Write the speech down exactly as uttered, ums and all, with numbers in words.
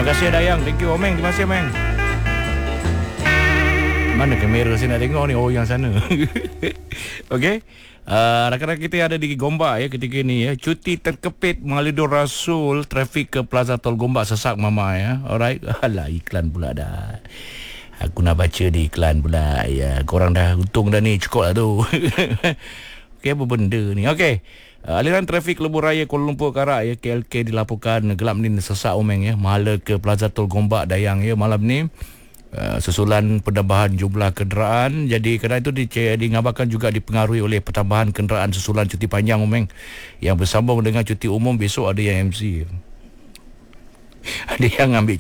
Terima kasih Dayang. Thank you Omeng. Terima kasih Omeng. Mana kamera saya nak tengok ni? Oh, yang sana. Okey. Uh, rakan-rakan kita ada di Gombak ya ketika ni ya. Cuti terkepit Malidur Rasul, trafik ke Plaza Tol Gombak sesak mama ya. Alright. Alah, iklan pula dah. Aku nak baca di iklan pula ya. Korang dah untung dah ni, cukup lah tu. Okey, apa benda ni? Okey. Uh, aliran trafik Lebuh Raya Kuala Lumpur Karak ya, K L K dilaporkan gelap ni sesak Omeng ya. Mahala ke Plaza Tol Gombak Dayang ya malam ni. Uh, susulan penambahan jumlah kenderaan. Jadi kerana itu di, dingabarkan juga dipengaruhi oleh pertambahan kenderaan susulan cuti panjang Omeng yang bersambung dengan cuti umum. Besok ada yang M C, ada yang ambil